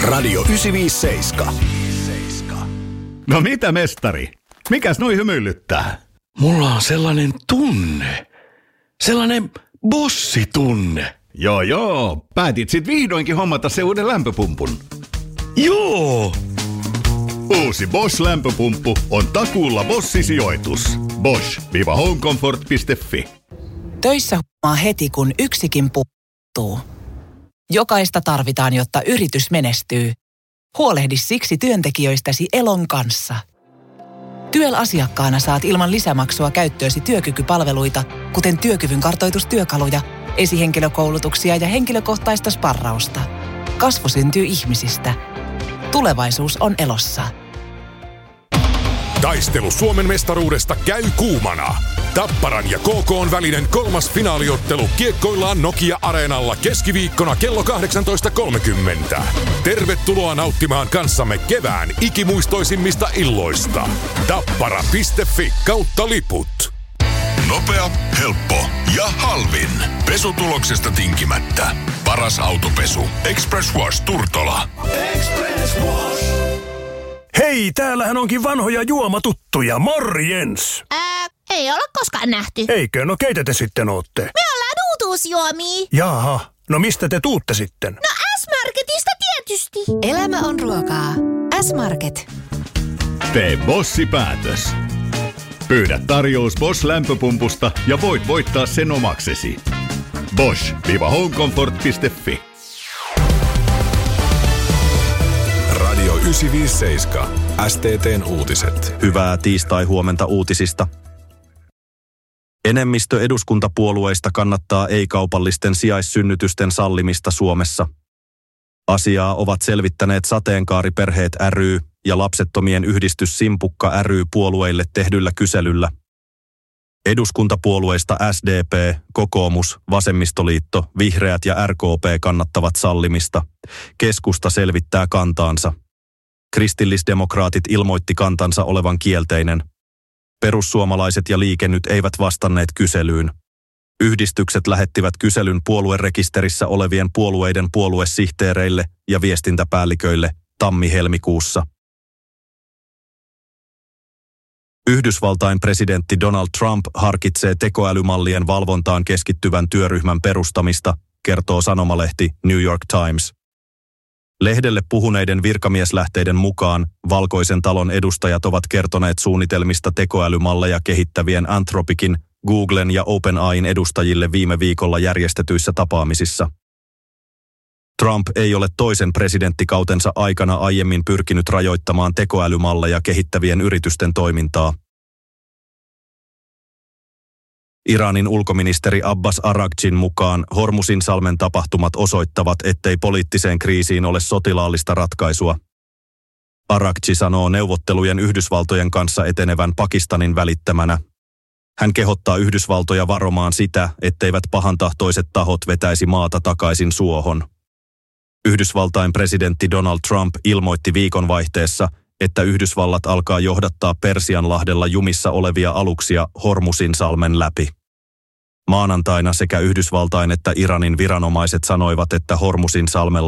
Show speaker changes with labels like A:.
A: Radio 957.
B: No mitä, mestari? Mikäs noi hymyilyttää?
C: Mulla on sellainen tunne. Sellainen bossitunne.
B: Joo. Päätit sit vihdoinkin hommata se uuden lämpöpumpun.
C: Joo.
B: Uusi Bosch-lämpöpumppu on takuulla Bosch-sijoitus. Bosch-homecomfort.fi.
D: Töissä huomaa heti, kun yksikin puuttuu. Jokaista tarvitaan, jotta yritys menestyy. Huolehdi siksi työntekijöistäsi Elon kanssa. TYEL-asiakkaana saat ilman lisämaksua käyttöösi työkykypalveluita, kuten työkyvyn kartoitustyökaluja, esihenkilökoulutuksia ja henkilökohtaista sparrausta. Kasvu syntyy ihmisistä. Tulevaisuus on Elossa.
E: Taistelu Suomen mestaruudesta käy kuumana. Tapparan ja KK:n välinen 3. finaaliottelu kiekkoillaan Nokia-areenalla keskiviikkona kello 18.30. Tervetuloa nauttimaan kanssamme kevään ikimuistoisimmista illoista. Tappara.fi/liput.
F: Nopea, helppo ja halvin. Pesutuloksesta tinkimättä. Paras autopesu. Express Wash Turtola.
A: Express Wash.
G: Hei, täällähän onkin vanhoja juomatuttuja. Morjens!
H: Ei ole koskaan nähty.
G: Eikö? No keitä te sitten ootte?
H: Me ollaan uutuusjuomia.
G: Jaha, no mistä te tuutte sitten?
H: No S-Marketista tietysti.
D: Elämä on ruokaa. S-Market.
B: Tee Bossi-päätös. Pyydä tarjous Bosch-lämpöpumpusta ja voit voittaa sen omaksesi. Bosch-homecomfort.fi.
F: Radio 957. STT:n uutiset.
I: Hyvää tiistai-huomenta uutisista. Enemmistö eduskuntapuolueista kannattaa ei-kaupallisten sijaissynnytysten sallimista Suomessa. Asiaa ovat selvittäneet Sateenkaariperheet ry ja lapsettomien yhdistys Simpukka ry puolueille tehdyllä kyselyllä. Eduskuntapuolueista SDP, Kokoomus, Vasemmistoliitto, Vihreät ja RKP kannattavat sallimista. Keskusta selvittää kantaansa. Kristillisdemokraatit ilmoitti kantansa olevan kielteinen. Perussuomalaiset ja Liike Nyt eivät vastanneet kyselyyn. Yhdistykset lähettivät kyselyn puoluerekisterissä olevien puolueiden puoluesihteereille ja viestintäpäälliköille tammi-helmikuussa. Yhdysvaltain presidentti Donald Trump harkitsee tekoälymallien valvontaan keskittyvän työryhmän perustamista, kertoo sanomalehti New York Times. Lehdelle puhuneiden virkamieslähteiden mukaan Valkoisen talon edustajat ovat kertoneet suunnitelmista tekoälymalleja kehittävien Anthropicin, Googlen ja OpenAIn edustajille viime viikolla järjestetyissä tapaamisissa. Trump ei ole toisen presidenttikautensa aikana aiemmin pyrkinyt rajoittamaan tekoälymalleja kehittävien yritysten toimintaa. Iranin ulkoministeri Abbas Araghchin mukaan Hormuzinsalmen tapahtumat osoittavat, ettei poliittiseen kriisiin ole sotilaallista ratkaisua. Araghchi sanoo neuvottelujen Yhdysvaltojen kanssa etenevän Pakistanin välittämänä. Hän kehottaa Yhdysvaltoja varomaan sitä, etteivät pahantahtoiset tahot vetäisi maata takaisin suohon. Yhdysvaltain presidentti Donald Trump ilmoitti viikonvaihteessa, että Yhdysvallat alkaa johdattaa Persianlahdella jumissa olevia aluksia Hormuzinsalmen läpi. Maanantaina sekä Yhdysvaltain että Iranin viranomaiset sanoivat, että Hormuzinsalmella